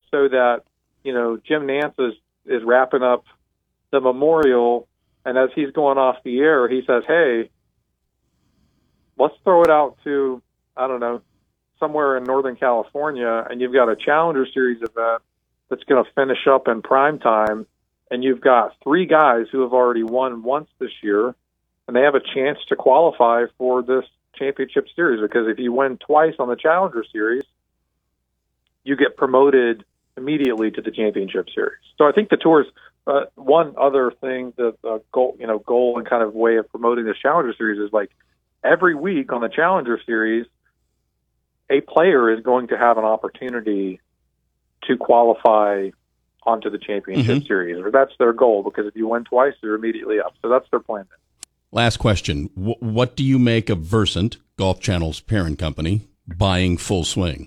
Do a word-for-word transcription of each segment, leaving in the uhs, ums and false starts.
so that, you know, Jim Nantz is, is wrapping up the Memorial, and as he's going off the air, he says, hey, let's throw it out to, I don't know, somewhere in Northern California, and you've got a Challenger Series event that's going to finish up in prime time, and you've got three guys who have already won once this year, and they have a chance to qualify for this championship series, because if you win twice on the Challenger Series, you get promoted immediately to the championship series. So I think the tour's uh, one other thing, the uh, goal, you know, goal and kind of way of promoting the Challenger Series is like every week on the Challenger Series, a player is going to have an opportunity to qualify onto the championship mm-hmm. series. Or that's their goal, because if you win twice, you're immediately up. So that's their plan. Last question. W- what do you make of Versant, Golf Channel's parent company, buying Full Swing?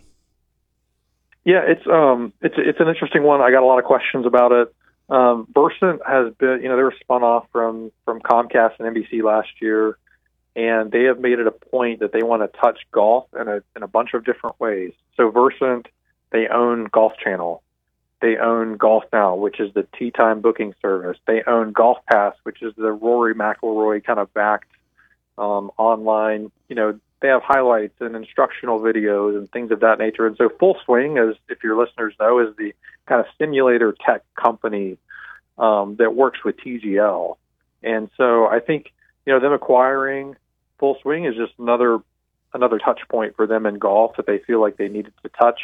Yeah, it's um, it's it's an interesting one. I got a lot of questions about it. Um, Versant has been, you know, they were spun off from from Comcast and N B C last year, and they have made it a point that they want to touch golf in a in a bunch of different ways. So Versant, they own Golf Channel, they own Golf Now, which is the tee time booking service. They own Golf Pass, which is the Rory McIlroy kind of backed um, online, you know. They have highlights and instructional videos and things of that nature. And so Full Swing, as if your listeners know, is the kind of simulator tech company um, that works with T G L. And so I think, you know, them acquiring Full Swing is just another another touch point for them in golf that they feel like they needed to touch.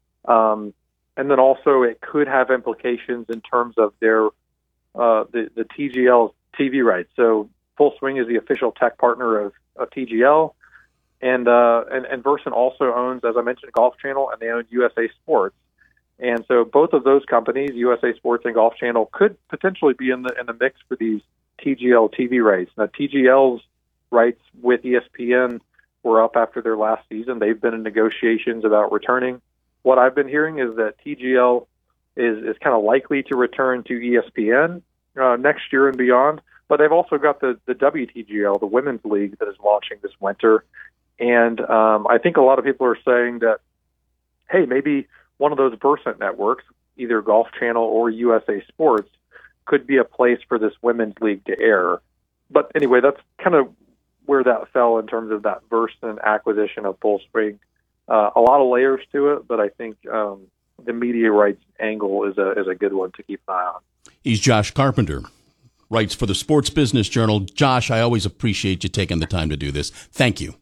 Um, and then also it could have implications in terms of their uh, the, the T G L T V rights. So Full Swing is the official tech partner of, of T G L. And, uh, and and Versant also owns, as I mentioned, Golf Channel, and they own U S A Sports. And so both of those companies, U S A Sports and Golf Channel, could potentially be in the in the mix for these T G L T V rights. Now, T G L's rights with E S P N were up after their last season. They've been in negotiations about returning. What I've been hearing is that T G L is, is kind of likely to return to E S P N uh, next year and beyond. But they've also got the, the W T G L, the Women's League, that is launching this winter. And um, I think a lot of people are saying that, hey, maybe one of those Versant networks, either Golf Channel or U S A Sports, could be a place for this Women's League to air. But anyway, that's kind of where that fell in terms of that Versant acquisition of Full Swing. Uh, a lot of layers to it, but I think um, the media rights angle is a is a good one to keep an eye on. He's Josh Carpenter, writes for the Sports Business Journal. Josh, I always appreciate you taking the time to do this. Thank you.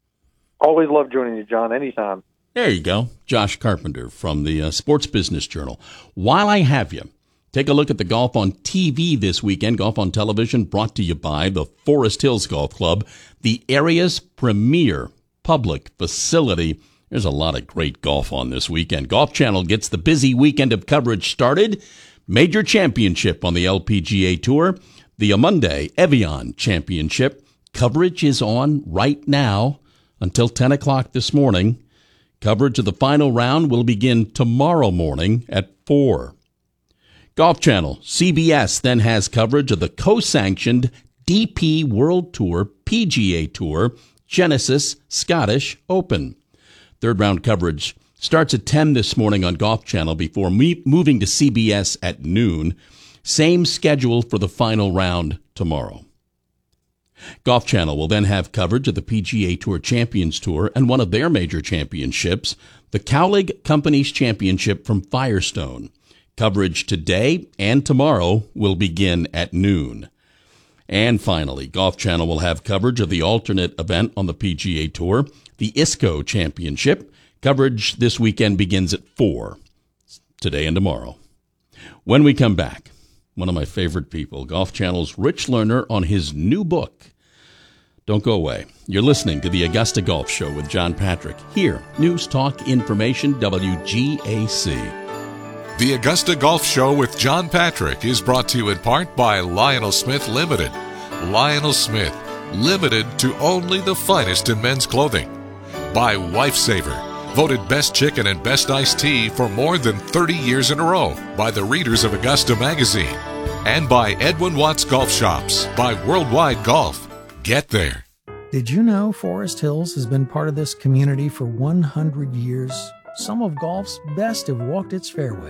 Always love joining you, John, anytime. There you go. Josh Carpenter from the uh, Sports Business Journal. While I have you, take a look at the golf on T V this weekend. Golf on Television brought to you by the Forest Hills Golf Club, the area's premier public facility. There's a lot of great golf on this weekend. Golf Channel gets the busy weekend of coverage started. Major Championship on the L P G A Tour. The Amundi Evian Championship. Coverage is on right now until ten o'clock this morning. Coverage of the final round will begin tomorrow morning at four. Golf Channel, C B S, then has coverage of the co-sanctioned D P World Tour P G A Tour Genesis Scottish Open. Third round coverage starts at ten this morning on Golf Channel before me- moving to C B S at noon. Same schedule for the final round tomorrow. Golf Channel will then have coverage of the P G A Tour Champions Tour and one of their major championships, the Cowlig Companies Championship from Firestone. Coverage today and tomorrow will begin at noon. And finally, Golf Channel will have coverage of the alternate event on the P G A Tour, the I S C O Championship. Coverage this weekend begins at four, today and tomorrow. When we come back, one of my favorite people, Golf Channel's Rich Lerner, on his new book. Don't go away. You're listening to the Augusta Golf Show with John Patrick. Here, News Talk Information, W G A C. The Augusta Golf Show with John Patrick is brought to you in part by Lionel Smith Limited. Lionel Smith, limited to only the finest in men's clothing. By Lifesaver, voted best chicken and best iced tea for more than thirty years in a row by the readers of Augusta Magazine. And by Edwin Watts Golf Shops, by Worldwide Golf. Get there. Did you know Forest Hills has been part of this community for one hundred years? Some of golf's best have walked its fairway.